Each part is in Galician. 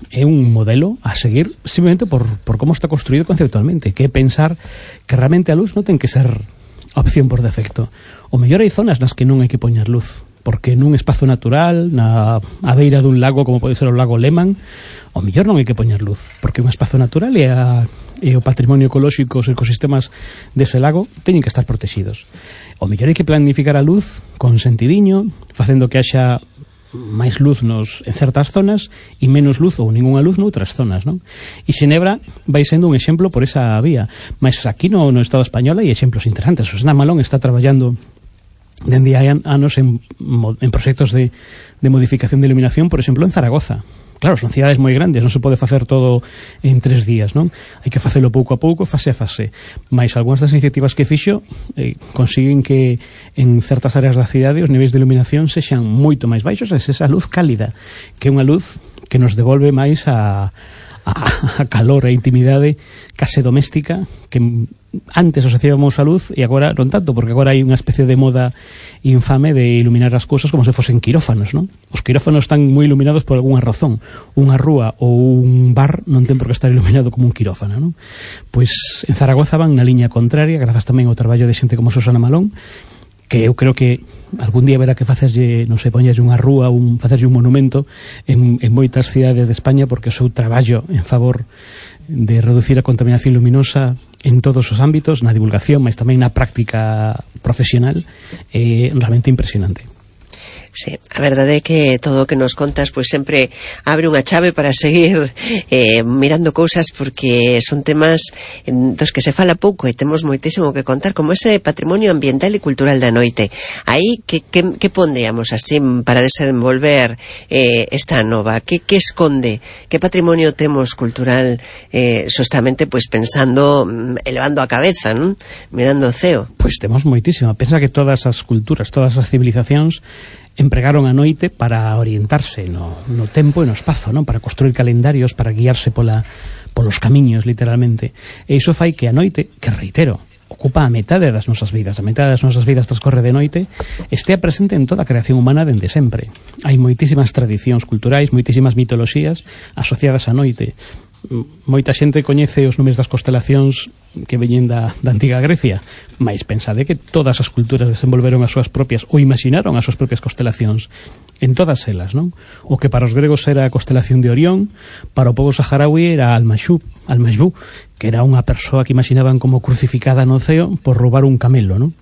é un modelo a seguir simplemente por como está construído conceptualmente, que é pensar que realmente a luz non ten que ser a opción por defecto. O mellor hai zonas nas que non hai que poñer luz, porque nun espazo natural, na a beira dun lago como pode ser o lago Lehmann, o mellor non hai que poñer luz, porque un espazo natural e o patrimonio ecolóxico, os ecosistemas dese lago teñen que estar protegidos. O mellor hai que planificar a luz con sentidiño, facendo que haxa máis luz en certas zonas e menos luz ou ningunha luz noutras zonas, non? E Xenebra vai sendo un exemplo por esa vía, mas aquí no Estado español hai exemplos interesantes. Susana Malón está traballando dende hai anos en proxectos de modificación de iluminación, por exemplo, en Zaragoza. Claro, son cidades moi grandes, non se pode facer todo en 3 días, non? Hai que facelo pouco a pouco, fase a fase. Mais algunhas das iniciativas que fixo consiguen que en certas áreas da cidade os niveis de iluminación sexan moito máis baixos, e esa luz cálida, que é unha luz que nos devolve máis a calor e intimidade case doméstica que antes asociábamos a luz e agora non tanto, porque agora hai unha especie de moda infame de iluminar as cousas como se fosen quirófanos, non? Os quirófanos están moi iluminados por algunha razón. Unha rúa ou un bar non ten por que estar iluminado como un quirófano, non? Pois en Zaragoza van na liña contraria, grazas tamén ao traballo de xente como Susana Malón, que eu creo que algún día verá que facerlle, non sei, poñerlle unha rúa, facerlle un monumento en moitas cidades de España, porque o seu traballo en favor de reducir a contaminación luminosa en todos os ámbitos, na divulgación, mas tamén na práctica profesional, é realmente impresionante. Sí, a verdade é que todo o que nos contas pois sempre abre unha chave para seguir mirando cousas, porque son temas dos que se fala pouco e temos moitísimo que contar, como ese patrimonio ambiental e cultural da noite. Aí, que pondríamos así para desenvolver esta nova? Que esconde? Que patrimonio temos cultural xustamente pois pensando, elevando a cabeza, non? Mirando o ceo? Pois temos moitísimo. Pensa que todas as culturas, todas as civilizacións empregaron a noite para orientarse no tempo e no espazo, non? Para construir calendarios, para guiarse polos camiños, literalmente. E iso fai que a noite, que reitero, ocupa a metade das nosas vidas, transcorre de noite, estea presente en toda a creación humana dende sempre. Hai moitísimas tradicións culturais, moitísimas mitoloxías asociadas á noite. Moita xente coñece os nomes das constelacións que veñen da antiga Grecia, mais pensade que todas as culturas desenvolveron as súas propias ou imaginaron as súas propias constelacións en todas elas, non? O que para os gregos era a constelación de Orión, para o pobo saharaui era Al-Mashbu, que era unha persoa que imaginaban como crucificada no ceo por roubar un camelo, non?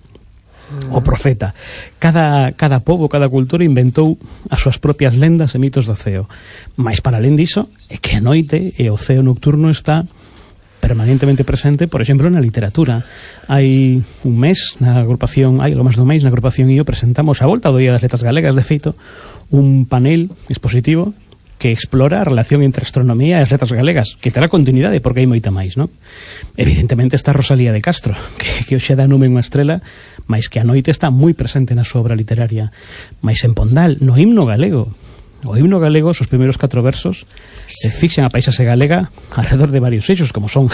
O profeta. Cada pobo, cada cultura inventou as súas propias lendas e mitos do ceo. Mais para alén diso, é que a noite e o ceo nocturno está permanentemente presente, por exemplo, na literatura. Hai un mes, algo máis do mes, na agrupación IO presentamos a volta do Día das Letras Galegas, de feito, un panel expositivo que explora a relación entre astronomía e as letras galegas, que terá continuidade porque hai moita máis, non? Evidentemente está Rosalía de Castro, que hoxe dá nome unha estrela, mais que a noite está moi presente na súa obra literaria. Mais en Pondal, no himno galego, os primeiros 4 versos se fixan a paisaxe galega alrededor de varios eixos, como son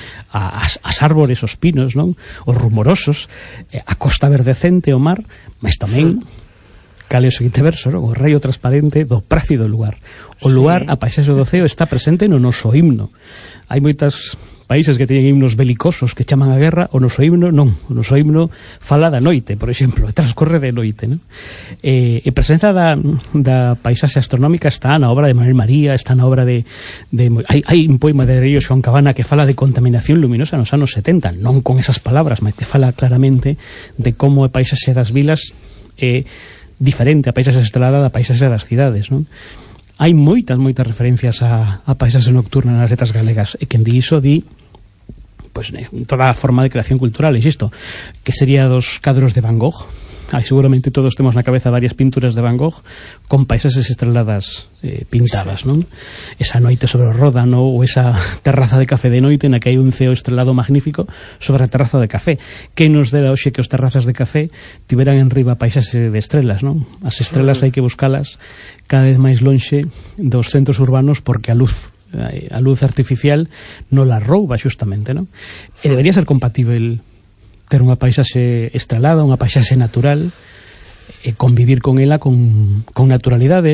as árbores, os pinos, non? Os rumorosos, a costa verdecente, o mar, mas tamén cale o seguinte verso, non? O raio transparente do prácido lugar. O lugar, a paisaxe do ceo, está presente no noso himno. Hai moitos países que teñen himnos belicosos que chaman a guerra, o noso himno non. O noso himno fala da noite, por exemplo, transcorre de noite, non? E presenza da paisaxe astronómica está na obra de Manuel María, está na obra hai un poema de Río Xoán Cabana que fala de contaminación luminosa nos anos 70, non con esas palabras, mas que fala claramente de como a paisaxe das vilas é diferente a paisaxe estrelada da paisaxe das cidades, non? Hai moitas referencias a paisaxe nocturna nas letras galegas, e quen di iso di pois toda a forma de creación cultural, isto, que sería dos cadros de Van Gogh. Seguramente todos temos na cabeza varias pinturas de Van Gogh con paisaxes estreladas pintadas, non? Esa noite sobre o Ródano, ou esa terraza de café de noite na que hai un ceo estrelado magnífico sobre a terraza de café. Que nos dera hoxe que os terrazas de café tiveran en riba paisaxe de estrelas, non? As estrelas hai que buscalas cada vez máis lonxe dos centros urbanos, porque a luz artificial non la rouba xustamente, non? E debería ser compatível ter unha paisaxe estrelada, unha paisaxe natural, e convivir con ela con naturalidade,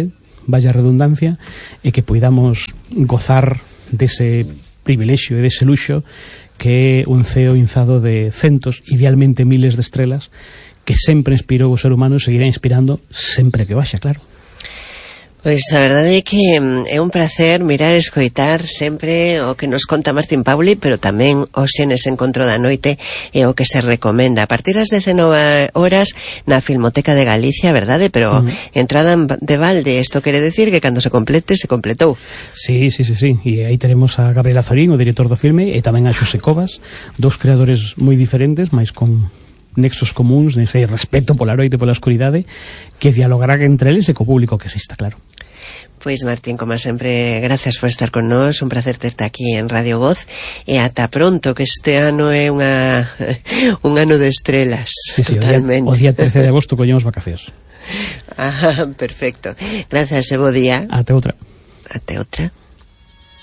vaya redundancia, e que poidamos gozar dese privilexio e dese luxo que é un ceo inzado de centos, idealmente miles de estrelas, que sempre inspirou o ser humano e seguirá inspirando sempre que vaxa, claro. Pois a verdade é que é un placer mirar e escoitar sempre o que nos conta Martín Pauli, pero tamén hoxe nese encontro da noite é o que se recomenda a partir das 19 horas na Filmoteca de Galicia, verdade? Pero entrada de balde, isto quere decir que cando se complete, se completou. Sí, e aí teremos a Gabriela Zorín, o director do filme, e tamén a Xosé Covas, dous creadores moi diferentes, mas con nexos comuns nese respeto pola noite e pola oscuridade, que dialogará entre eles e co público que exista, claro. Pois Martín, como sempre, gracias por estar con nós, un placer terte aquí en Radio Voz, e ata pronto, que este ano é un ano de estrelas. Sí, totalmente. O día 13 de agosto collemos vacacións. Perfecto. Gracias e bo día. Até outra. Até outra.